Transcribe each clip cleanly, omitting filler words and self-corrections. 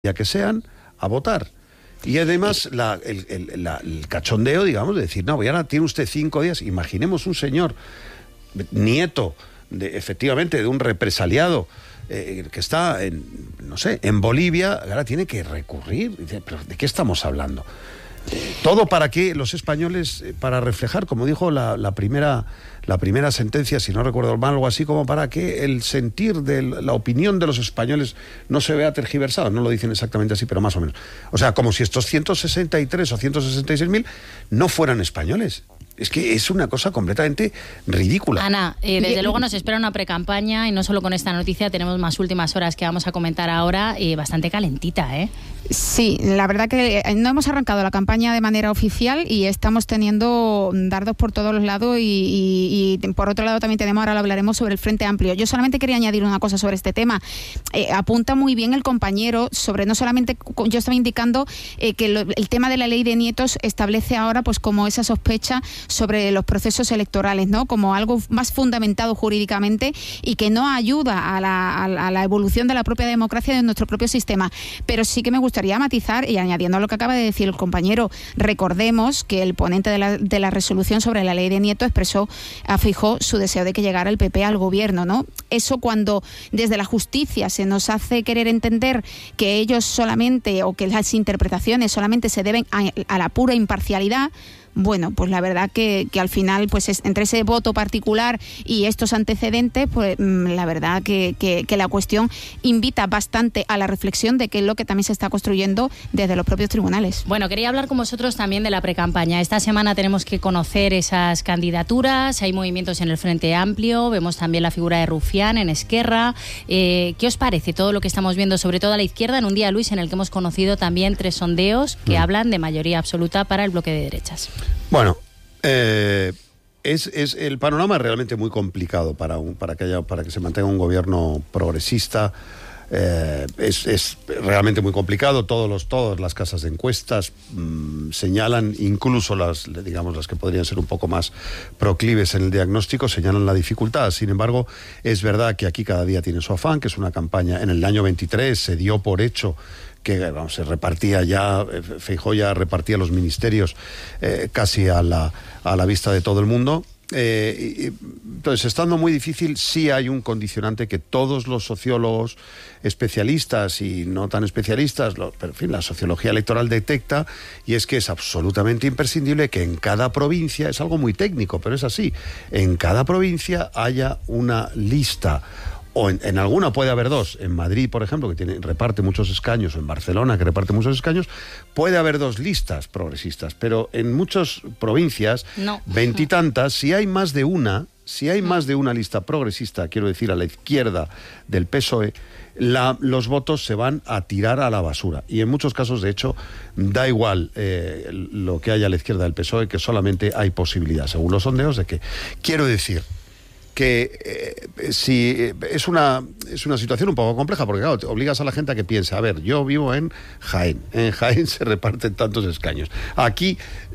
ya que sean, a votar. Y además el cachondeo, digamos, de decir, no, ahora tiene usted 5 días. Imaginemos un señor, nieto, efectivamente, de un represaliado que está en Bolivia, ahora tiene que recurrir. ¿Pero de qué estamos hablando? Todo para que los españoles, para reflejar, como dijo la primera sentencia, si no recuerdo mal, algo así como para que el sentir de la opinión de los españoles no se vea tergiversado. No lo dicen exactamente así, pero más o menos. O sea, como si estos 163 o 166.000 no fueran españoles. Es que es una cosa completamente ridícula. Ana, desde luego nos espera una precampaña y no solo con esta noticia, tenemos más últimas horas que vamos a comentar ahora y bastante calentita, ¿eh? Sí, la verdad que no hemos arrancado la campaña de manera oficial y estamos teniendo dardos por todos los lados y por otro lado también tenemos, ahora lo hablaremos, sobre el Frente Amplio. Yo solamente quería añadir una cosa sobre este tema. Apunta muy bien el compañero sobre, no solamente, yo estaba indicando que el tema de la ley de nietos establece ahora pues como esa sospecha sobre los procesos electorales, ¿no? Como algo más fundamentado jurídicamente y que no ayuda a la evolución de la propia democracia de nuestro propio sistema. Pero sí que me gustaría matizar, y añadiendo a lo que acaba de decir el compañero, recordemos que el ponente de la resolución sobre la ley de nietos expresó a Feijóo su deseo de que llegara el PP al gobierno, ¿no? Eso, cuando desde la justicia se nos hace querer entender que ellos solamente, o que las interpretaciones solamente se deben a la pura imparcialidad, bueno, pues la verdad que al final, pues entre ese voto particular y estos antecedentes, pues la verdad que la cuestión invita bastante a la reflexión de qué es lo que también se está construyendo desde los propios tribunales. Bueno, quería hablar con vosotros también de la precampaña. Esta semana tenemos que conocer esas candidaturas, hay movimientos en el Frente Amplio, vemos también la figura de Rufián en Esquerra. ¿Qué os parece todo lo que estamos viendo, sobre todo a la izquierda, en un día, Luis, en el que hemos conocido también 3 sondeos que hablan de mayoría absoluta para el bloque de derechas? Bueno, el panorama es realmente muy complicado para que se mantenga un gobierno progresista. Es realmente muy complicado. Todas las casas de encuestas señalan, incluso las que podrían ser un poco más proclives en el diagnóstico, señalan la dificultad. Sin embargo, es verdad que aquí cada día tiene su afán, que es una campaña. En el año 23 se dio por hecho que se repartía ya, Feijóo ya repartía los ministerios casi a la vista de todo el mundo. Entonces, estando muy difícil, sí hay un condicionante que todos los sociólogos especialistas y no tan especialistas, pero en fin, la sociología electoral detecta, y es que es absolutamente imprescindible que en cada provincia, es algo muy técnico, pero es así, en cada provincia haya una lista. O en alguna puede haber 2. En Madrid, por ejemplo, que reparte muchos escaños, o en Barcelona, que reparte muchos escaños, puede haber 2 listas progresistas. Pero en muchas provincias, no. 20 y tantas, si hay más de una lista progresista, quiero decir, a la izquierda del PSOE, los votos se van a tirar a la basura. Y en muchos casos, de hecho, da igual lo que haya a la izquierda del PSOE, que solamente hay posibilidad, según los sondeos, de que, quiero decir, que si es una situación un poco compleja, porque claro, te obligas a la gente a que piense, a ver, yo vivo en Jaén se reparten tantos escaños. Aquí,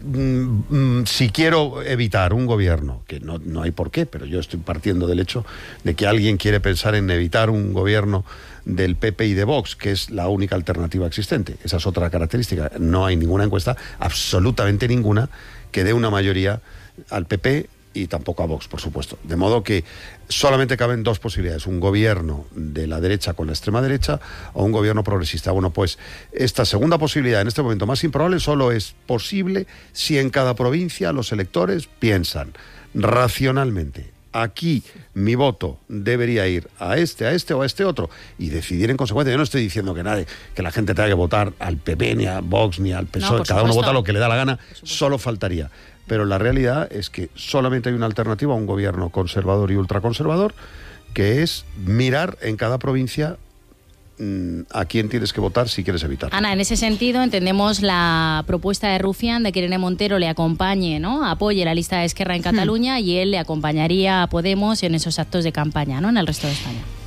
si quiero evitar un gobierno, que no hay por qué, pero yo estoy partiendo del hecho de que alguien quiere pensar en evitar un gobierno del PP y de Vox, que es la única alternativa existente. Esa es otra característica. No hay ninguna encuesta, absolutamente ninguna, que dé una mayoría al PP y tampoco a Vox, por supuesto. De modo que solamente caben 2 posibilidades: un gobierno de la derecha con la extrema derecha o un gobierno progresista. Bueno, pues esta segunda posibilidad, en este momento más improbable, solo es posible si en cada provincia los electores piensan racionalmente: aquí mi voto debería ir a este o a este otro, y decidir en consecuencia. Yo no estoy diciendo que la gente tenga que votar al PP, ni a Vox, ni al PSOE, cada uno vota lo que le da la gana, solo faltaría. Pero la realidad es que solamente hay una alternativa a un gobierno conservador y ultraconservador, que es mirar en cada provincia a quién tienes que votar si quieres evitar. Ana, en ese sentido entendemos la propuesta de Rufián de que Irene Montero le acompañe, ¿no? Apoye la lista de Esquerra en Cataluña y él le acompañaría a Podemos en esos actos de campaña, ¿no? En el resto de España.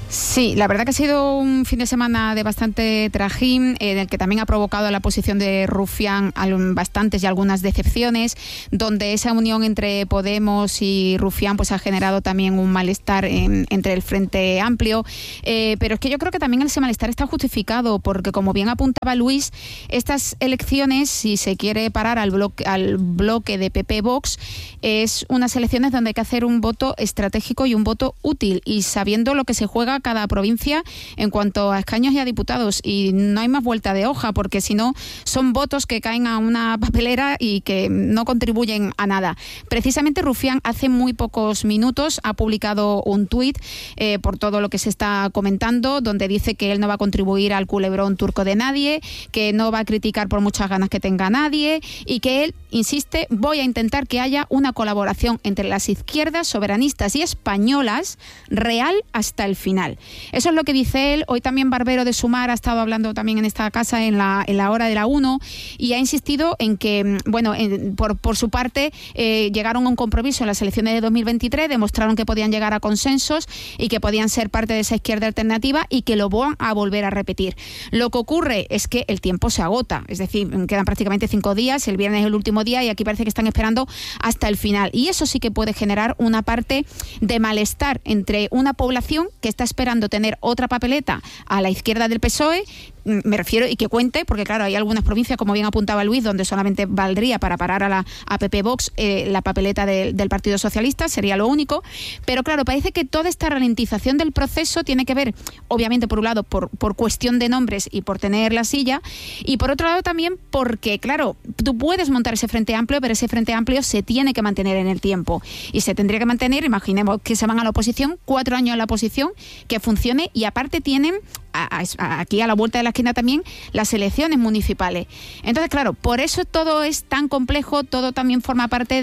Sí, la verdad que ha sido un fin de semana de bastante trajín, en el que también ha provocado la posición de Rufián bastantes y algunas decepciones, donde esa unión entre Podemos y Rufián pues ha generado también un malestar entre el Frente Amplio, pero es que yo creo que también ese malestar está justificado, porque como bien apuntaba Luis, estas elecciones, si se quiere parar al bloque de PP-Vox, es unas elecciones donde hay que hacer un voto estratégico y un voto útil, y sabiendo lo que se juega cada provincia en cuanto a escaños y a diputados, y no hay más vuelta de hoja, porque si no son votos que caen a una papelera y que no contribuyen a nada. Precisamente Rufián hace muy pocos minutos ha publicado un tuit por todo lo que se está comentando, donde dice que él no va a contribuir al culebrón turco de nadie, que no va a criticar por muchas ganas que tenga nadie, y que él insiste: voy a intentar que haya una colaboración entre las izquierdas soberanistas y españolas real hasta el final. Eso es lo que dice él. Hoy también Barbero de Sumar ha estado hablando también en esta casa en la hora de la 1, y ha insistido en que, bueno, por su parte llegaron a un compromiso en las elecciones de 2023, demostraron que podían llegar a consensos y que podían ser parte de esa izquierda alternativa, y que lo van a volver a repetir. Lo que ocurre es que el tiempo se agota, es decir, quedan prácticamente 5 días, el viernes es el último día, y aquí parece que están esperando hasta el final, y eso sí que puede generar una parte de malestar entre una población que está esperando tener otra papeleta a la izquierda del PSOE, me refiero, y que cuente, porque claro, hay algunas provincias, como bien apuntaba Luis, donde solamente valdría para parar a PP-Vox la papeleta del Partido Socialista, sería lo único, pero claro, parece que toda esta ralentización del proceso tiene que ver, obviamente, por un lado, por cuestión de nombres y por tener la silla, y por otro lado también porque, claro, tú puedes montar ese Frente Amplio, pero ese Frente Amplio se tiene que mantener en el tiempo, y se tendría que mantener, imaginemos que se van a la oposición, 4 años en la oposición, que funcione, y aparte tienen aquí a la vuelta de la esquina también las elecciones municipales. Entonces, claro, por eso todo es tan complejo, todo también forma parte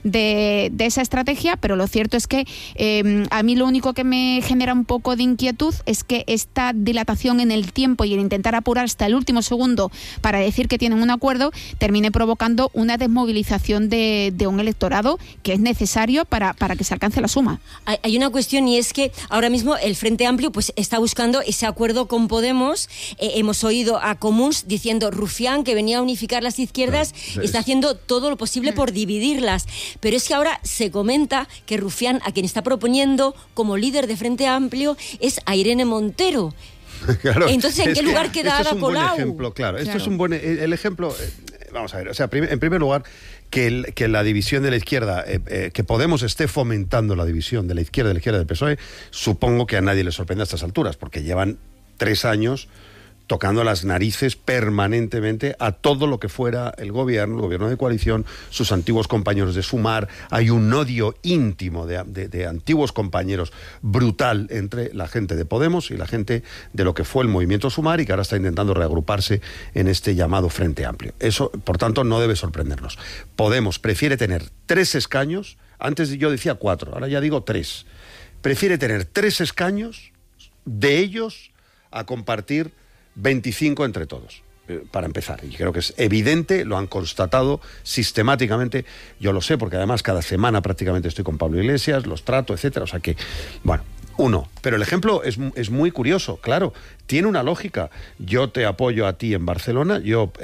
de esa estrategia, pero lo cierto es que a mí lo único que me genera un poco de inquietud es que esta dilatación en el tiempo y el intentar apurar hasta el último segundo para decir que tienen un acuerdo termine provocando una desmovilización de un electorado que es necesario para que se alcance la suma. Hay una cuestión, y es que ahora mismo el Frente Amplio pues está buscando ese acuerdo con Podemos. Hemos oído a Comuns diciendo: Rufián, que venía a unificar las izquierdas, está haciendo todo lo posible por dividirlas. Pero es que ahora se comenta que Rufián, a quien está proponiendo como líder de Frente Amplio, es a Irene Montero. Claro, entonces, ¿en qué lugar queda Ada Colau? Esto es un buen ejemplo. Vamos a ver, o sea, en primer lugar, que la división de la izquierda, que Podemos esté fomentando la división de la izquierda del PSOE, supongo que a nadie le sorprende a estas alturas, porque llevan 3 años tocando las narices permanentemente a todo lo que fuera el gobierno de coalición, sus antiguos compañeros de Sumar. Hay un odio íntimo de antiguos compañeros brutal entre la gente de Podemos y la gente de lo que fue el movimiento Sumar, y que ahora está intentando reagruparse en este llamado Frente Amplio. Eso, por tanto, no debe sorprendernos. Podemos prefiere tener 3 escaños, antes yo decía 4, ahora ya digo 3. Prefiere tener 3 escaños, de ellos a compartir 25 entre todos, para empezar. Y creo que es evidente, lo han constatado sistemáticamente. Yo lo sé, porque además cada semana prácticamente estoy con Pablo Iglesias, los trato, etcétera. O sea que, bueno, pero el ejemplo es muy curioso, claro, tiene una lógica. Yo te apoyo a ti en Barcelona,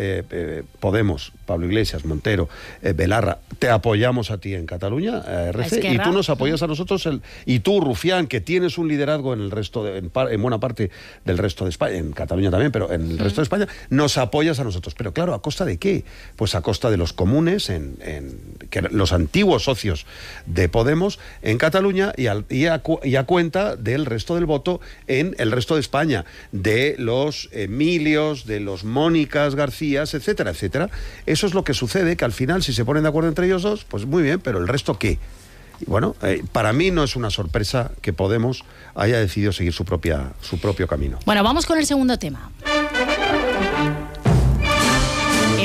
Podemos, Pablo Iglesias, Montero, Belarra, te apoyamos a ti en Cataluña, RC, y tú nos apoyas a nosotros, y tú, Rufián, que tienes un liderazgo en el resto en buena parte del resto de España, en Cataluña también, pero en el resto de España, nos apoyas a nosotros. Pero claro, ¿a costa de qué? Pues a costa de los comunes, que los antiguos socios de Podemos en Cataluña, y a cuenta del resto del voto en el resto de España, de los Emilios, de los Mónicas Garcías, etcétera, etcétera. Eso es lo que sucede, que al final, si se ponen de acuerdo entre ellos dos, pues muy bien, pero ¿el resto qué? Y bueno, para mí no es una sorpresa que Podemos haya decidido seguir su propio camino. Bueno, vamos con el segundo tema. Enseguida hablamos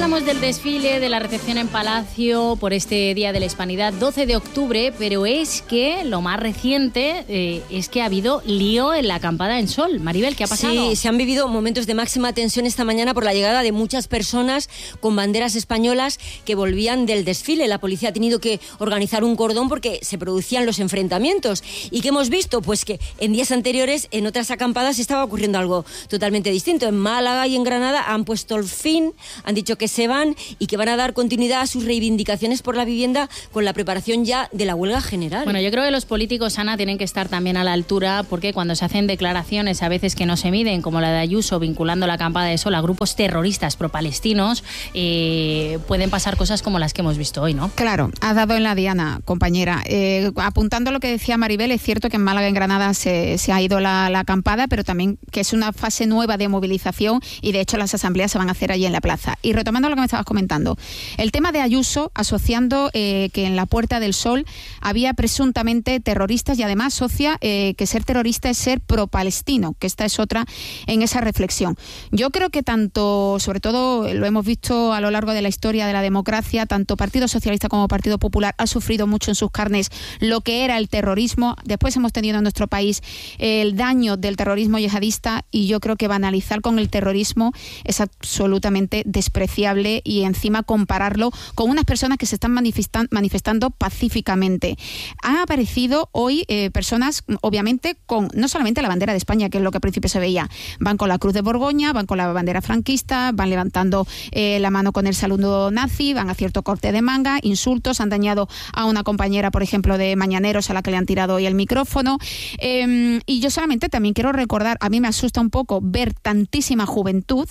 hablábamos del desfile, de la recepción en Palacio por este Día de la Hispanidad, 12 de octubre, pero es que lo más reciente es que ha habido lío en la acampada en Sol. Maribel, ¿qué ha pasado? Sí, se han vivido momentos de máxima tensión esta mañana por la llegada de muchas personas con banderas españolas que volvían del desfile. La policía ha tenido que organizar un cordón porque se producían los enfrentamientos. ¿Y qué hemos visto? Pues que en días anteriores, en otras acampadas, estaba ocurriendo algo totalmente distinto. En Málaga y en Granada han puesto el fin, han dicho que se van y que van a dar continuidad a sus reivindicaciones por la vivienda con la preparación ya de la huelga general. Bueno, yo creo que los políticos, Ana, tienen que estar también a la altura, porque cuando se hacen declaraciones a veces que no se miden, como la de Ayuso vinculando la acampada de Sol a grupos terroristas pro-palestinos, pueden pasar cosas como las que hemos visto hoy, ¿no? Claro, has dado en la diana, compañera. Apuntando a lo que decía Maribel, es cierto que en Málaga y en Granada se ha ido la acampada, pero también que es una fase nueva de movilización y de hecho las asambleas se van a hacer allí en la plaza. Y retomando lo que me estabas comentando, el tema de Ayuso asociando que en la Puerta del Sol había presuntamente terroristas y además asocia que ser terrorista es ser pro-palestino, que esta es otra en esa reflexión. Yo creo que tanto, sobre todo lo hemos visto a lo largo de la historia de la democracia, tanto Partido Socialista como Partido Popular ha sufrido mucho en sus carnes lo que era el terrorismo. Después hemos tenido en nuestro país el daño del terrorismo yihadista y yo creo que banalizar con el terrorismo es absolutamente despreciable y encima compararlo con unas personas que se están manifestando pacíficamente. Han aparecido hoy personas, obviamente, con no solamente la bandera de España, que es lo que al principio se veía, van con la Cruz de Borgoña, van con la bandera franquista, van levantando la mano con el saludo nazi, van a cierto corte de manga, insultos, han dañado a una compañera, por ejemplo, de Mañaneros a la que le han tirado hoy el micrófono. Y yo solamente también quiero recordar, a mí me asusta un poco ver tantísima juventud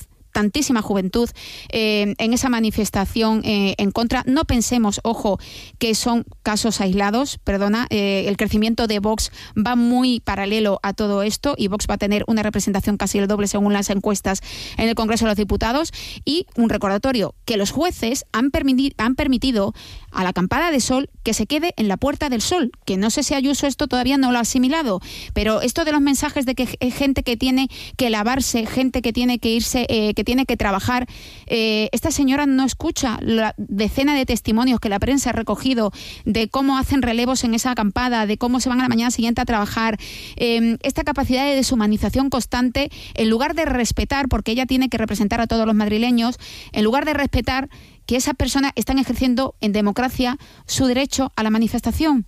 en esa manifestación en contra. No pensemos, ojo, que son casos aislados, el crecimiento de Vox va muy paralelo a todo esto y Vox va a tener una representación casi el doble según las encuestas en el Congreso de los Diputados. Y un recordatorio, que los jueces han permitido a la acampada de Sol que se quede en la Puerta del Sol, que no sé si Ayuso esto todavía no lo ha asimilado, pero esto de los mensajes de que hay gente que tiene que lavarse, gente que tiene que irse, que tiene que trabajar, esta señora no escucha la decena de testimonios que la prensa ha recogido de cómo hacen relevos en esa acampada, de cómo se van a la mañana siguiente a trabajar, esta capacidad de deshumanización constante, en lugar de respetar, porque ella tiene que representar a todos los madrileños, en lugar de respetar que esas personas están ejerciendo en democracia su derecho a la manifestación.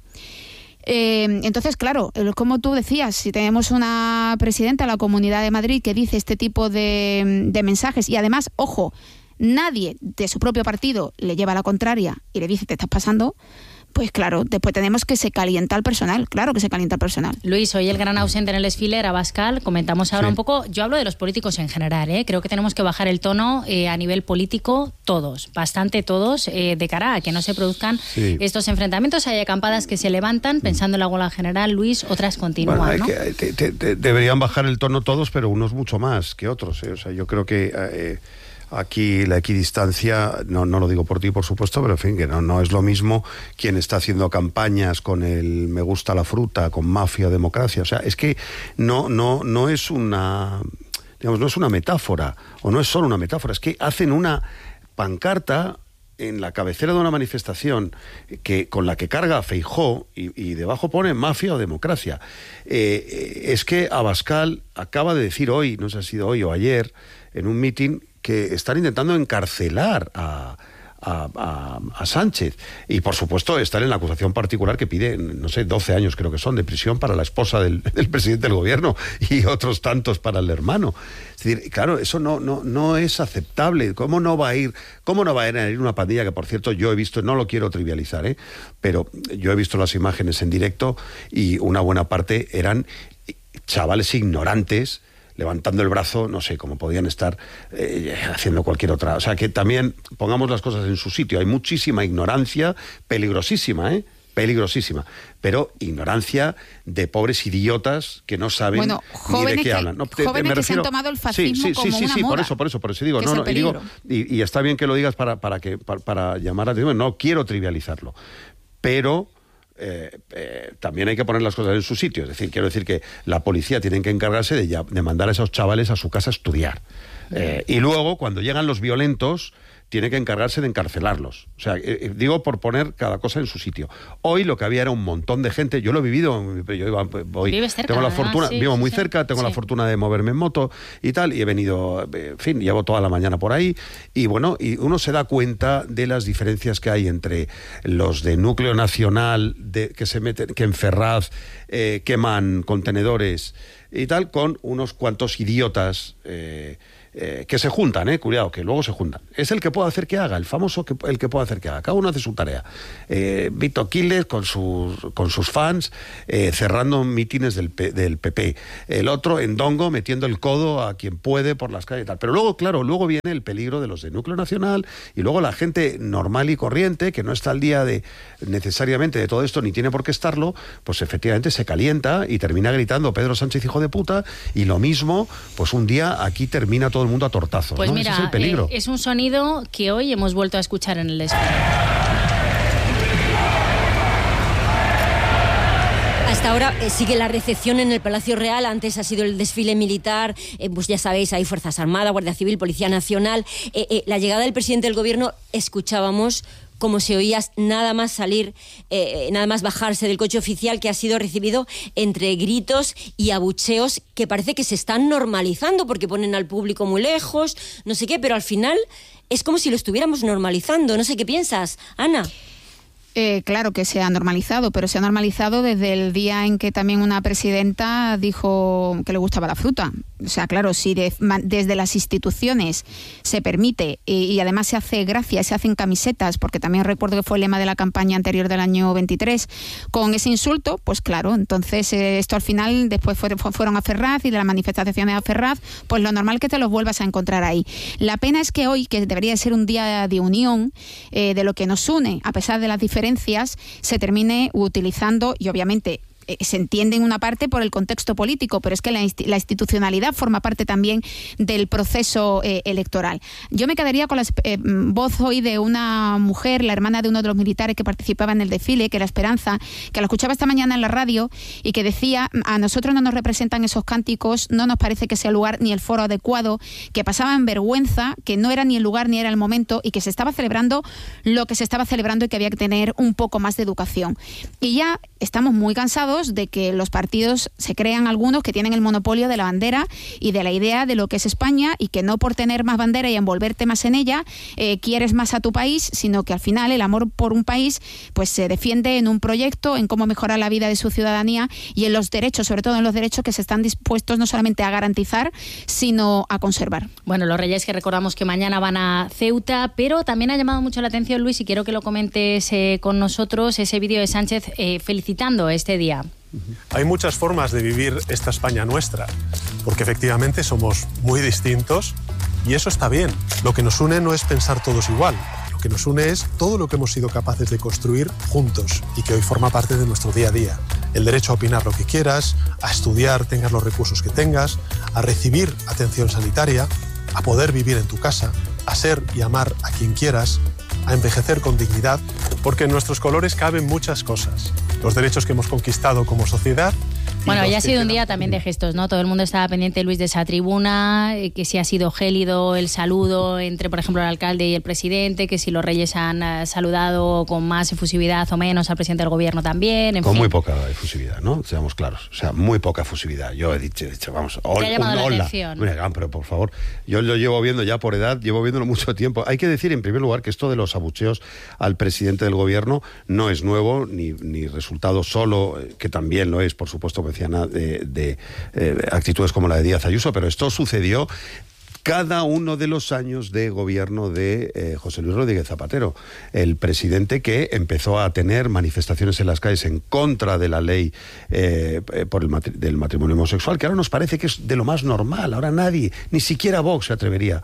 Entonces, claro, como tú decías, si tenemos una presidenta de la Comunidad de Madrid que dice este tipo de mensajes y además, ojo, nadie de su propio partido le lleva la contraria y le dice te estás pasando, pues claro, después tenemos que se calienta el personal, claro que se calienta el personal. Luis, hoy el gran ausente en el desfile era Abascal, comentamos ahora un poco, yo hablo de los políticos en general, creo que tenemos que bajar el tono a nivel político todos, bastante todos, de cara a que no se produzcan estos enfrentamientos. Hay acampadas que se levantan pensando en la huelga general, Luis, otras continúan, bueno, ¿no? Deberían bajar el tono todos, pero unos mucho más que otros, O sea, yo creo que aquí la equidistancia, no lo digo por ti, por supuesto, pero en fin, que no es lo mismo quien está haciendo campañas con el me gusta la fruta, con mafia, democracia. O sea, es que no es una, digamos, no es una metáfora, o no es solo una metáfora, es que hacen una pancarta en la cabecera de una manifestación con la que carga a Feijóo y debajo pone mafia o democracia. Es que Abascal acaba de decir hoy, no sé si ha sido hoy o ayer, en un mitin, que están intentando encarcelar a Sánchez. Y, por supuesto, estar en la acusación particular que pide, no sé, 12 años creo que son, de prisión para la esposa del presidente del gobierno y otros tantos para el hermano. Es decir, claro, eso no es aceptable. ¿Cómo no va a ir una pandilla que, por cierto, yo he visto, no lo quiero trivializar, pero yo he visto las imágenes en directo y una buena parte eran chavales ignorantes, levantando el brazo, no sé, como podían estar haciendo cualquier otra. O sea, que también pongamos las cosas en su sitio. Hay muchísima ignorancia, peligrosísima, peligrosísima, pero ignorancia de pobres idiotas que no saben ni de qué hablan. Jóvenes que se han tomado el fascismo como una moda. Por eso digo, y está bien que lo digas para llamar la atención. No quiero trivializarlo, pero también hay que poner las cosas en su sitio. Es decir, quiero decir que la policía tiene que encargarse de mandar a esos chavales a su casa a estudiar. Y luego, cuando llegan los violentos, tiene que encargarse de encarcelarlos. O sea, digo por poner cada cosa en su sitio. Hoy lo que había era un montón de gente, yo lo he vivido, Vives cerca, tengo la fortuna, sí, vivo muy sí, cerca, tengo sí. la fortuna de moverme en moto y tal, y he venido, en fin, llevo toda la mañana por ahí, y bueno, y uno se da cuenta de las diferencias que hay entre los de núcleo nacional, que se meten, que en Ferraz queman contenedores y tal, con unos cuantos idiotas que se juntan, cuidado, que luego se juntan. Es el que puede hacer que haga, el famoso el que puede hacer que haga. Cada uno hace su tarea. Vito Quiles con sus fans, cerrando mítines del PP. El otro en Dongo metiendo el codo a quien puede por las calles y tal. Pero luego, claro, luego viene el peligro de los de núcleo nacional y luego la gente normal y corriente, que no está al día necesariamente de todo esto, ni tiene por qué estarlo, pues efectivamente se calienta y termina gritando Pedro Sánchez hijo de puta, y lo mismo, pues un día aquí termina todo el mundo a tortazos. Pues ¿no? mira, ese es el peligro. Es un sonido que hoy hemos vuelto a escuchar en el desfile. Hasta ahora sigue la recepción en el Palacio Real. Antes ha sido el desfile militar, pues ya sabéis, hay Fuerzas Armadas, Guardia Civil, Policía Nacional. La llegada del presidente del gobierno, escuchábamos como se oía nada más salir, nada más bajarse del coche oficial, que ha sido recibido entre gritos y abucheos que parece que se están normalizando porque ponen al público muy lejos, no sé qué, pero al final es como si lo estuviéramos normalizando. No sé qué piensas, Ana. Claro que se ha normalizado, pero se ha normalizado desde el día en que también una presidenta dijo que le gustaba la fruta. O sea, claro, si desde las instituciones se permite y además se hace gracia, se hacen camisetas, porque también recuerdo que fue el lema de la campaña anterior del año 23, con ese insulto, pues claro, entonces esto al final después fueron a Ferraz, y de las manifestaciones a Ferraz, pues lo normal que te los vuelvas a encontrar ahí. La pena es que hoy, que debería ser un día de unión, de lo que nos une, a pesar de las diferencias, se termine utilizando, y obviamente se entiende en una parte por el contexto político, pero es que la institucionalidad forma parte también del proceso electoral. Yo me quedaría con la voz hoy de una mujer, la hermana de uno de los militares que participaba en el desfile, que era Esperanza, que la escuchaba esta mañana en la radio y que decía: a nosotros no nos representan esos cánticos, no nos parece que sea el lugar ni el foro adecuado, que pasaban vergüenza, que no era ni el lugar ni era el momento, y que se estaba celebrando lo que se estaba celebrando y que había que tener un poco más de educación. Y ya estamos muy cansados de que los partidos se crean algunos que tienen el monopolio de la bandera y de la idea de lo que es España, y que no por tener más bandera y envolverte más en ella quieres más a tu país, sino que al final el amor por un país pues se defiende en un proyecto, en cómo mejorar la vida de su ciudadanía y en los derechos, sobre todo en los derechos que se están dispuestos no solamente a garantizar, sino a conservar. Bueno, los Reyes, que recordamos que mañana van a Ceuta, pero también ha llamado mucho la atención, Luis, y quiero que lo comentes con nosotros, ese vídeo de Sánchez felicitando este día. Hay muchas formas de vivir esta España nuestra, porque efectivamente somos muy distintos y eso está bien. Lo que nos une no es pensar todos igual, lo que nos une es todo lo que hemos sido capaces de construir juntos y que hoy forma parte de nuestro día a día. El derecho a opinar lo que quieras, a estudiar, tengas los recursos que tengas, a recibir atención sanitaria, a poder vivir en tu casa, a ser y amar a quien quieras, a envejecer con dignidad, porque en nuestros colores caben muchas cosas. Los derechos que hemos conquistado como sociedad. Bueno, ya ha sido un día también de gestos, ¿no? Todo el mundo estaba pendiente, Luis, de esa tribuna, que si ha sido gélido el saludo entre, por ejemplo, el alcalde y el presidente, que si los Reyes han saludado con más efusividad o menos al presidente del gobierno también, en con fin. Muy poca efusividad, ¿no? Seamos claros. O sea, muy poca efusividad. Yo he dicho vamos, ¿Te ha llamado la atención? Mira, pero por favor, yo lo llevo viendo ya por edad, llevo viéndolo mucho tiempo. Hay que decir, en primer lugar, que esto de los abucheos al presidente del gobierno no es nuevo, ni resultado solo, que también lo es, por supuesto, que decía Ana, de actitudes como la de Díaz Ayuso, pero esto sucedió cada uno de los años de gobierno de José Luis Rodríguez Zapatero, el presidente que empezó a tener manifestaciones en las calles en contra de la ley del matrimonio homosexual, que ahora nos parece que es de lo más normal. Ahora nadie, ni siquiera Vox se atrevería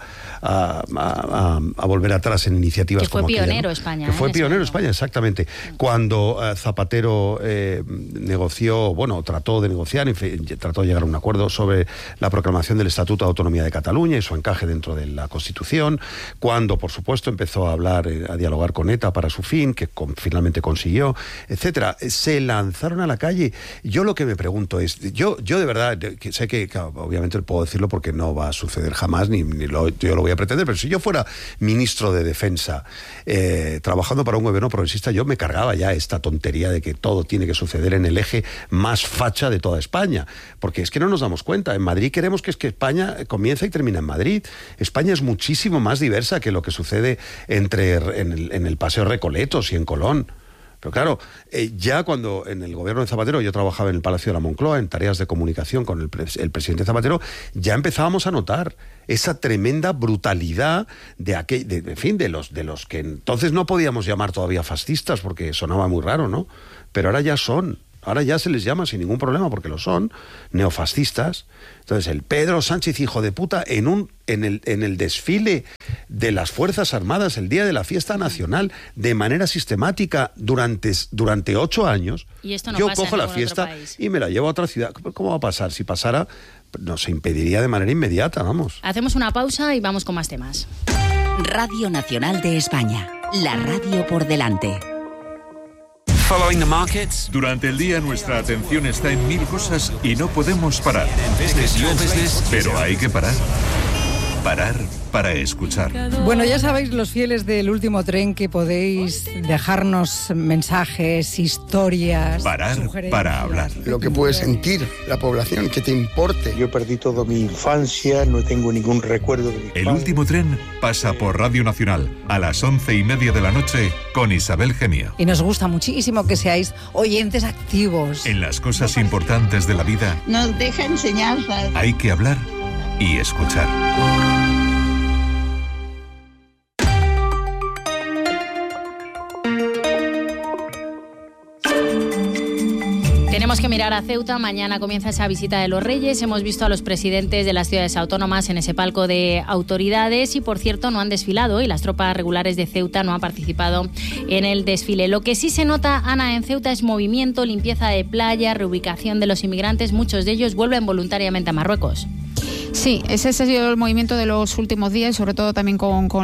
a volver atrás en iniciativas como aquella, ¿no? Que fue pionero España. Que fue pionero España, exactamente. Cuando Zapatero trató de negociar, trató de llegar a un acuerdo sobre la proclamación del Estatuto de Autonomía de Cataluña y su encaje dentro de la Constitución, cuando, por supuesto, empezó a hablar, a dialogar con ETA para su fin, que finalmente consiguió, etcétera. Se lanzaron a la calle. Yo lo que me pregunto es, yo de verdad, sé que obviamente puedo decirlo porque no va a suceder jamás, yo lo voy a pretender, pero si yo fuera ministro de Defensa, trabajando para un gobierno progresista, yo me cargaba ya esta tontería de que todo tiene que suceder en el eje más facha de toda España, porque es que no nos damos cuenta. En Madrid queremos que España comienza y termina en Madrid. España es muchísimo más diversa que lo que sucede en el Paseo Recoletos y en Colón. Pero claro, ya cuando en el gobierno de Zapatero yo trabajaba en el Palacio de la Moncloa en tareas de comunicación con el presidente Zapatero, ya empezábamos a notar esa tremenda brutalidad de los que entonces no podíamos llamar todavía fascistas porque sonaba muy raro, ¿no? Pero ahora ya son. Ahora ya se les llama sin ningún problema porque lo son, neofascistas. Entonces el Pedro Sánchez, hijo de puta, en el desfile de las Fuerzas Armadas el día de la fiesta nacional, de manera sistemática durante 8 años, y esto no yo pasa cojo en la ningún fiesta otro país. Y me la llevo a otra ciudad. ¿Cómo va a pasar? Si pasara, nos impediría de manera inmediata, vamos. Hacemos una pausa y vamos con más temas. Radio Nacional de España, la radio por delante. Following the markets. Durante el día nuestra atención está en 1000 cosas y no podemos parar. Pero hay que parar. Parar para escuchar. Bueno, ya sabéis, los fieles del Último Tren, que podéis dejarnos mensajes, historias, parar para hablar. Lo que puede sentir la población, que te importe. Yo perdí toda mi infancia, no tengo ningún recuerdo de mi El Último Tren pasa por Radio Nacional a las 11:30 de la noche con Isabel Gemio. Y nos gusta muchísimo que seáis oyentes activos. En las cosas importantes de la vida nos deja enseñanzas. Hay que hablar y escuchar. Tenemos que mirar a Ceuta. Mañana comienza esa visita de los Reyes. Hemos visto a los presidentes de las ciudades autónomas en ese palco de autoridades y, por cierto, no han desfilado y las tropas regulares de Ceuta no han participado en el desfile. Lo que sí se nota, Ana, en Ceuta es movimiento, limpieza de playa, reubicación de los inmigrantes. Muchos de ellos vuelven voluntariamente a Marruecos. Sí, ese ha sido el movimiento de los últimos días, sobre todo también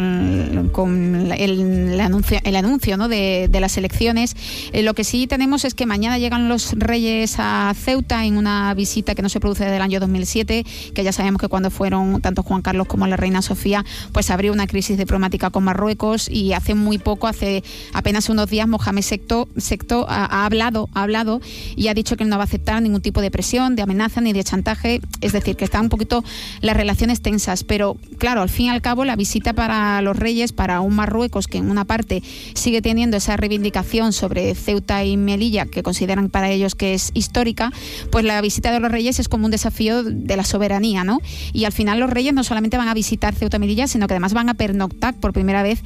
con el anuncio, ¿no?, de las elecciones. Lo que sí tenemos es que mañana llegan los Reyes a Ceuta en una visita que no se produce desde el año 2007, que ya sabemos que cuando fueron tanto Juan Carlos como la reina Sofía, pues abrió una crisis diplomática con Marruecos, y hace muy poco, hace apenas unos días, Mohamed VI ha hablado y ha dicho que él no va a aceptar ningún tipo de presión, de amenaza ni de chantaje, es decir, que está un poquito las relaciones tensas, pero claro, al fin y al cabo la visita para los Reyes, para un Marruecos que en una parte sigue teniendo esa reivindicación sobre Ceuta y Melilla, que consideran para ellos que es histórica, pues la visita de los Reyes es como un desafío de la soberanía, ¿no? Y al final los Reyes no solamente van a visitar Ceuta y Melilla, sino que además van a pernoctar por primera vez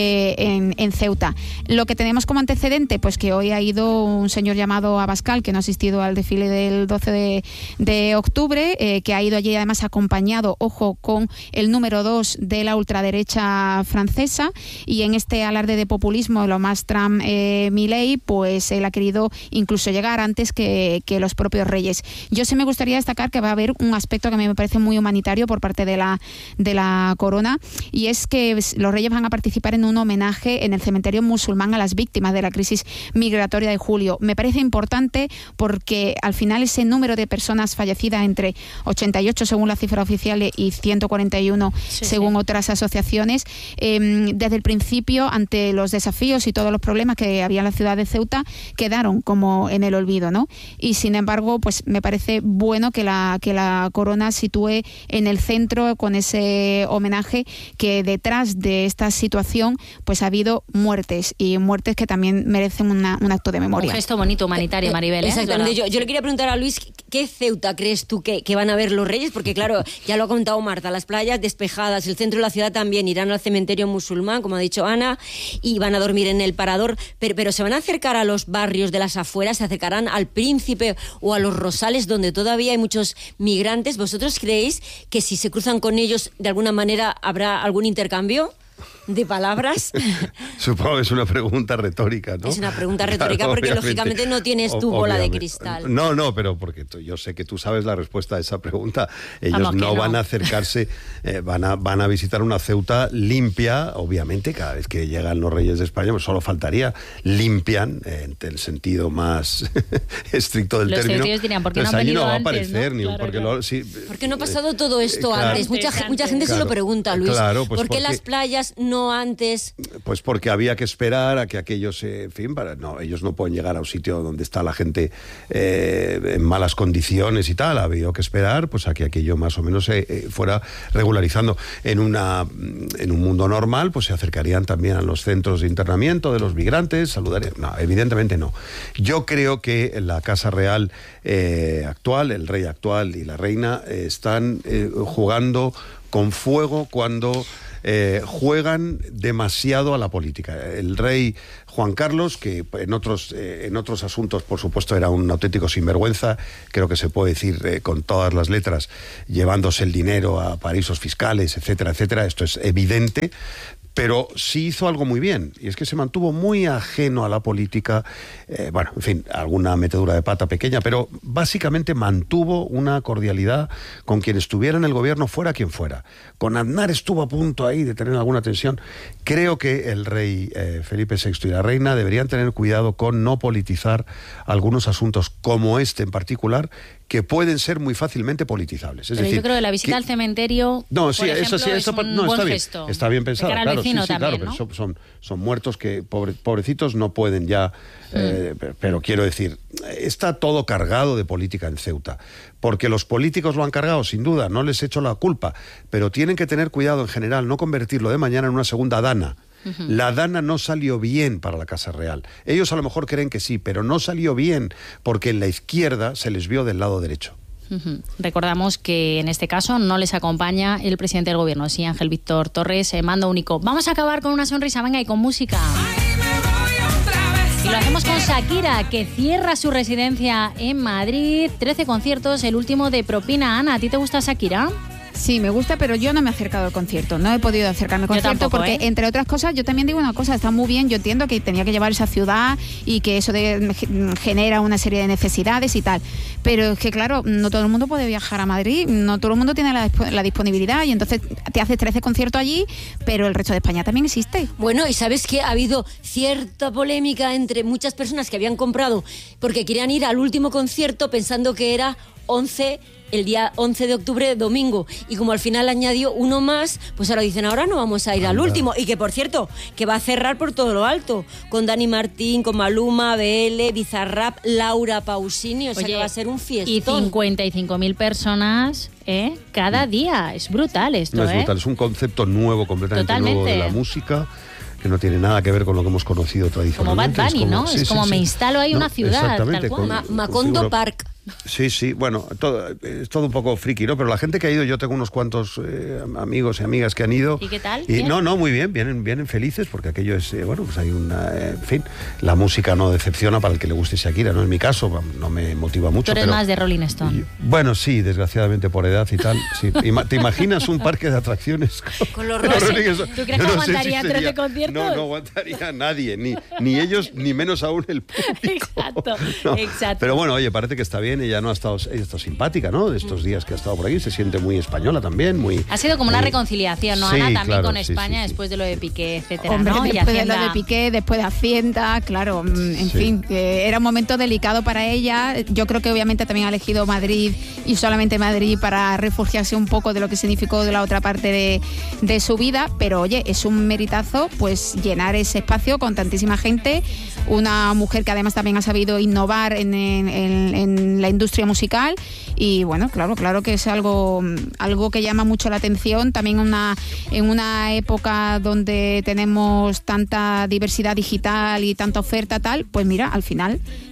en Ceuta. Lo que tenemos como antecedente, pues que hoy ha ido un señor llamado Abascal, que no ha asistido al desfile del 12 de octubre, que ha ido allí además acompañado, ojo, con el número 2 de la ultraderecha francesa, y en este alarde de populismo, lo más Trump Milei, pues él ha querido incluso llegar antes que los propios Reyes. Yo sí me gustaría destacar que va a haber un aspecto que a mí me parece muy humanitario por parte de la corona, y es que los Reyes van a participar en un homenaje en el cementerio musulmán a las víctimas de la crisis migratoria de julio. Me parece importante porque al final ese número de personas fallecidas, entre 88 según la cifra oficial y 141 según otras asociaciones, desde el principio, ante los desafíos y todos los problemas que había en la ciudad de Ceuta, quedaron como en el olvido, ¿no? Y sin embargo, pues me parece bueno que la corona sitúe en el centro, con ese homenaje, que detrás de esta situación pues ha habido muertes, y muertes que también merecen un acto de memoria. Un gesto bonito, humanitario, Maribel. Exactamente. Yo le quería preguntar a Luis, ¿qué Ceuta crees tú que van a ver los Reyes? Porque claro, ya lo ha contado Marta, las playas despejadas, el centro de la ciudad también, irán al cementerio musulmán, como ha dicho Ana, y van a dormir en el Parador, pero ¿se van a acercar a los barrios de las afueras? ¿Se acercarán al Príncipe o a los Rosales, donde todavía hay muchos migrantes? ¿Vosotros creéis que si se cruzan con ellos, de alguna manera habrá algún intercambio? de palabras. Supongo que es una pregunta retórica, ¿no? Es una pregunta retórica porque obviamente, lógicamente no tienes tu bola de cristal. No, pero porque yo sé que tú sabes la respuesta a esa pregunta. Ellos no van a acercarse, van a visitar una Ceuta limpia, obviamente, cada vez que llegan los reyes de España, pues solo faltaría, limpian, en el sentido más estricto del término. Los ceutíes dirían, ¿por qué no han allí venido no va a antes, aparecer, ¿no? ni Claro, porque claro. ¿Por qué no ha pasado todo esto claro. antes? Mucha gente se lo pregunta, Luis. Claro, pues ¿Por qué las playas no antes? Pues porque había que esperar a que aquellos, en fin, ellos no pueden llegar a un sitio donde está la gente en malas condiciones y tal. Había que esperar pues a que aquello más o menos se fuera regularizando. En un mundo normal, pues se acercarían también a los centros de internamiento de los migrantes, saludarían. No, evidentemente no. Yo creo que la Casa Real actual, el rey actual y la reina están jugando con fuego cuando juegan demasiado a la política. El rey Juan Carlos, que en otros asuntos, por supuesto, era un auténtico sinvergüenza, creo que se puede decir con todas las letras, llevándose el dinero a paraísos fiscales, etcétera, etcétera. Esto es evidente. Pero sí hizo algo muy bien, y es que se mantuvo muy ajeno a la política, en fin, alguna metedura de pata pequeña, pero básicamente mantuvo una cordialidad con quien estuviera en el gobierno, fuera quien fuera. Con Aznar estuvo a punto ahí de tener alguna tensión. Creo que el rey Felipe VI y la reina deberían tener cuidado con no politizar algunos asuntos como este en particular, que pueden ser muy fácilmente politizables. Es Pero decir, yo creo que la visita al cementerio, no, sí, por ejemplo, eso es un no, buen está bien, gesto. está bien pensado, De cara al claro, vecino sí, también, claro, ¿no? pero son muertos que pobrecitos no pueden ya, pero quiero decir, está todo cargado de política en Ceuta, porque los políticos lo han cargado, sin duda, no les echo la culpa, pero tienen que tener cuidado en general, no convertirlo de mañana en una segunda Dana. La Dana no salió bien para la Casa Real. Ellos a lo mejor creen que sí, pero no salió bien, porque en la izquierda se les vio del lado derecho. Recordamos que en este caso no les acompaña el presidente del gobierno, sí, Ángel Víctor Torres, mando único. Vamos a acabar con una sonrisa, venga, y con música. Y lo hacemos con Shakira, que cierra su residencia en Madrid. 13 conciertos, el último de propina. Ana, ¿a ti te gusta Shakira? Sí, me gusta, pero yo no me he acercado al concierto. No he podido acercarme al concierto tampoco, porque, entre otras cosas, yo también digo una cosa, está muy bien, yo entiendo que tenía que llevar esa ciudad y que eso genera una serie de necesidades y tal. Pero es que, claro, no todo el mundo puede viajar a Madrid, no todo el mundo tiene la disponibilidad y entonces te haces 13 conciertos allí, pero el resto de España también existe. Bueno, y sabes que ha habido cierta polémica entre muchas personas que habían comprado porque querían ir al último concierto pensando que era el día 11 de octubre, domingo, y como al final añadió uno más, pues ahora dicen, ahora no vamos a ir al último, y que por cierto, que va a cerrar por todo lo alto, con Dani Martín, con Maluma, BL, Bizarrap, Laura Pausini, o sea que va a ser un fiestón. Y 55.000 personas cada día, es brutal esto, No es brutal, es un concepto nuevo, completamente nuevo de la música, que no tiene nada que ver con lo que hemos conocido tradicionalmente. Como Bad Bunny, ¿no? Es como me instalo ahí una ciudad, exactamente, tal cual. Macondo Park. Sí, bueno, es todo un poco friki, ¿no? Pero la gente que ha ido, yo tengo unos cuantos amigos y amigas que han ido. ¿Y qué tal? Y no, muy bien, vienen felices, porque aquello es, pues hay en fin, la música no decepciona para el que le guste Shakira, no es mi caso, no me motiva mucho. Tú eres más de Rolling Stone. Bueno, sí, desgraciadamente por edad y tal, sí. ¿Te imaginas un parque de atracciones? Con los Rolling. ¿Tú crees que aguantaría 13 conciertos? No aguantaría nadie, ni ellos, ni menos aún el público. Exacto. Pero bueno, oye, parece que está bien. Ella ha estado simpática, ¿no? De estos días que ha estado por aquí, se siente muy española también, muy... Ha sido como una reconciliación, ¿no, sí, Ana? También claro, con España, después de lo de Piqué, etcétera, Hombre, ¿no? después de lo de Piqué, después de Hacienda, claro, en fin, era un momento delicado para ella. Yo creo que obviamente también ha elegido Madrid y solamente Madrid para refugiarse un poco de lo que significó de la otra parte de su vida, pero oye, es un meritazo pues llenar ese espacio con tantísima gente, una mujer que además también ha sabido innovar en la industria musical y bueno, claro que es algo que llama mucho la atención también en una época donde tenemos tanta diversidad digital y tanta oferta tal, pues mira, al final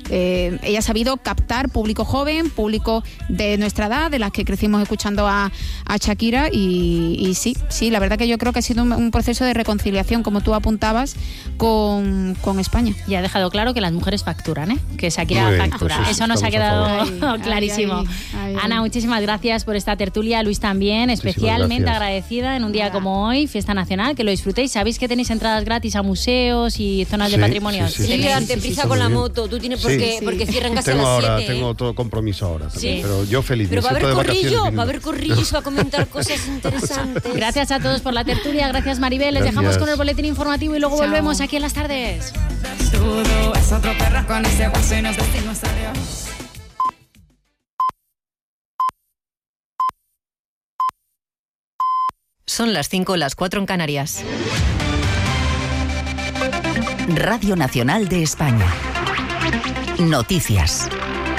ella ha sabido captar público joven, público de nuestra edad, de las que crecimos escuchando a Shakira, y sí, la verdad que yo creo que ha sido un proceso de reconciliación, como tú apuntabas, con España. Y ha dejado claro que las mujeres facturan, que Shakira factura. Pues eso nos ha quedado clarísimo. Ay. Ana, muchísimas gracias por esta tertulia. Luis también, especialmente agradecida en un día como hoy, Fiesta Nacional, que lo disfrutéis. ¿Sabéis que tenéis entradas gratis a museos y zonas de patrimonio? Sí, darte prisa con la moto. Tú tienes porque cierran casi a las 7. Tengo otro compromiso ahora también, pero yo feliz. Pero va a haber corrillo y se va a comentar cosas interesantes. Gracias a todos por la tertulia. Gracias, Maribel. Les dejamos con el boletín informativo y luego volvemos aquí en las tardes. Es otro perro con ese hueso y nos decimos adiós. Son las 5, las 4 en Canarias. Radio Nacional de España. Noticias.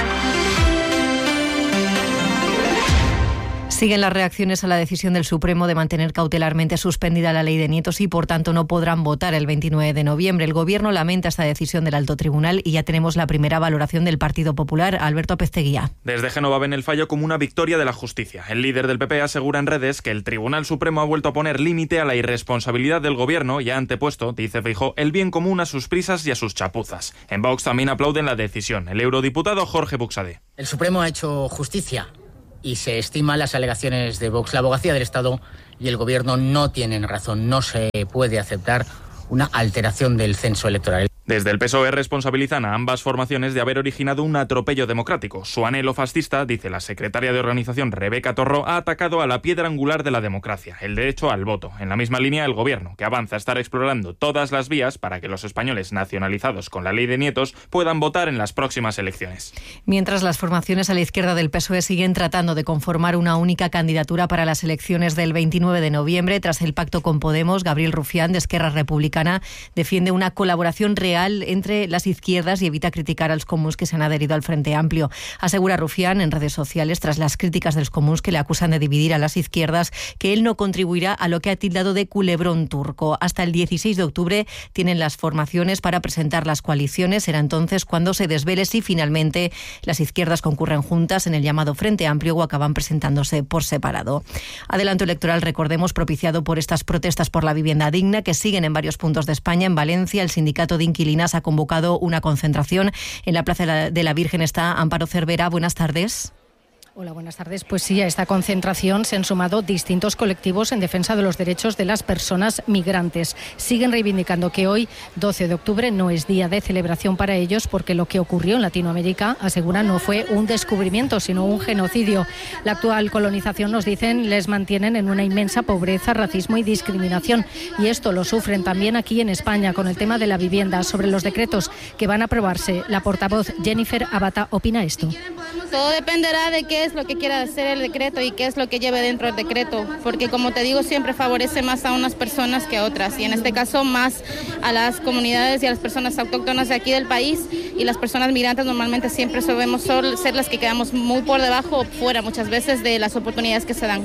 Siguen las reacciones a la decisión del Supremo de mantener cautelarmente suspendida la ley de nietos y, por tanto, no podrán votar el 29 de noviembre. El Gobierno lamenta esta decisión del Alto Tribunal y ya tenemos la primera valoración del Partido Popular. Alberto Pesteguía. Desde Génova ven el fallo como una victoria de la justicia. El líder del PP asegura en redes que el Tribunal Supremo ha vuelto a poner límite a la irresponsabilidad del Gobierno y ha antepuesto, dice Feijóo, el bien común a sus prisas y a sus chapuzas. En Vox también aplauden la decisión. El eurodiputado Jorge Buxadé. El Supremo ha hecho justicia y se estiman las alegaciones de Vox. La Abogacía del Estado y el Gobierno no tienen razón. No se puede aceptar una alteración del censo electoral. Desde el PSOE responsabilizan a ambas formaciones de haber originado un atropello democrático. Su anhelo fascista, dice la secretaria de organización Rebeca Torró, ha atacado a la piedra angular de la democracia, el derecho al voto. En la misma línea, el Gobierno, que avanza a estar explorando todas las vías para que los españoles nacionalizados con la ley de nietos puedan votar en las próximas elecciones. Mientras las formaciones a la izquierda del PSOE siguen tratando de conformar una única candidatura para las elecciones del 29 de noviembre, tras el pacto con Podemos, Gabriel Rufián, de Esquerra Republicana, defiende una colaboración real entre las izquierdas y evita criticar a los comuns que se han adherido al Frente Amplio. Asegura Rufián en redes sociales, tras las críticas de los comuns que le acusan de dividir a las izquierdas, que él no contribuirá a lo que ha tildado de culebrón turco. Hasta el 16 de octubre tienen las formaciones para presentar las coaliciones. Será entonces cuando se desvele si finalmente las izquierdas concurren juntas en el llamado Frente Amplio o acaban presentándose por separado. Adelanto electoral, recordemos, propiciado por estas protestas por la vivienda digna que siguen en varios puntos de España. En Valencia, el sindicato de inquilinos ha convocado una concentración en la Plaza de la Virgen. Está Amparo Cervera. Buenas tardes. Hola, buenas tardes. Pues sí, a esta concentración se han sumado distintos colectivos en defensa de los derechos de las personas migrantes. Siguen reivindicando que hoy, 12 de octubre, no es día de celebración para ellos porque lo que ocurrió en Latinoamérica, aseguran, no fue un descubrimiento, sino un genocidio. La actual colonización, nos dicen, les mantienen en una inmensa pobreza, racismo y discriminación. Y esto lo sufren también aquí en España con el tema de la vivienda. Sobre los decretos que van a aprobarse, la portavoz Jennifer Abata opina esto. Todo dependerá de qué es lo que quiera hacer el decreto y qué es lo que lleve dentro del decreto, porque como te digo, siempre favorece más a unas personas que a otras, y en este caso más a las comunidades y a las personas autóctonas de aquí del país, y las personas migrantes normalmente siempre solemos ser las que quedamos muy por debajo o fuera muchas veces de las oportunidades que se dan.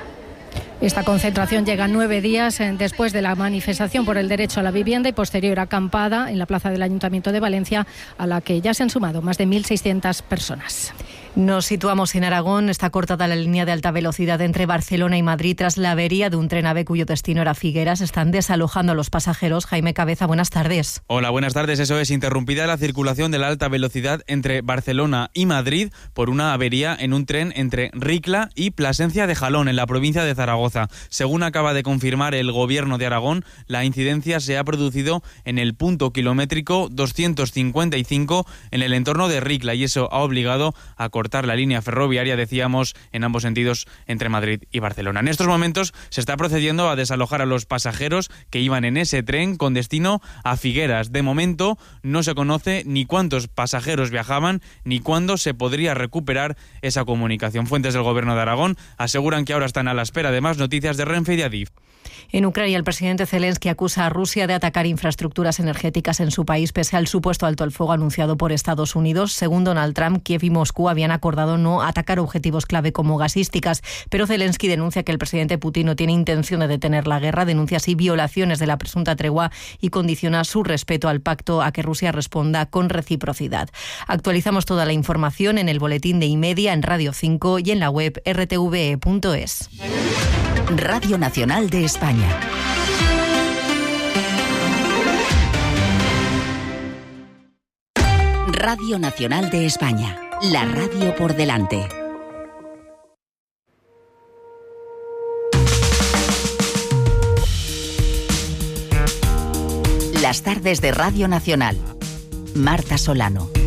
Esta concentración llega 9 días después de la manifestación por el derecho a la vivienda y posterior acampada en la plaza del Ayuntamiento de Valencia, a la que ya se han sumado más de 1.600 personas. Nos situamos en Aragón. Está cortada la línea de alta velocidad entre Barcelona y Madrid tras la avería de un tren AVE cuyo destino era Figueras. Están desalojando a los pasajeros. Jaime Cabeza, buenas tardes. Hola, buenas tardes. Eso es, interrumpida la circulación de la alta velocidad entre Barcelona y Madrid por una avería en un tren entre Ricla y Plasencia de Jalón, en la provincia de Zaragoza. Según acaba de confirmar el Gobierno de Aragón, la incidencia se ha producido en el punto kilométrico 255 en el entorno de Ricla, y eso ha obligado a cortar la línea ferroviaria, decíamos, en ambos sentidos entre Madrid y Barcelona. En estos momentos se está procediendo a desalojar a los pasajeros que iban en ese tren con destino a Figueras. De momento no se conoce ni cuántos pasajeros viajaban ni cuándo se podría recuperar esa comunicación. Fuentes del Gobierno de Aragón aseguran que ahora están a la espera de más noticias de Renfe y de Adif. En Ucrania, el presidente Zelensky acusa a Rusia de atacar infraestructuras energéticas en su país pese al supuesto alto el fuego anunciado por Estados Unidos. Según Donald Trump, Kiev y Moscú habían acordado no atacar objetivos clave como gasísticas, pero Zelensky denuncia que el presidente Putin no tiene intención de detener la guerra, denuncia así violaciones de la presunta tregua y condiciona su respeto al pacto a que Rusia responda con reciprocidad. Actualizamos toda la información en el boletín de iMedia, en Radio 5 y en la web rtve.es. Radio Nacional de España. Radio Nacional de España. La radio por delante. Las tardes de Radio Nacional. Marta Solano.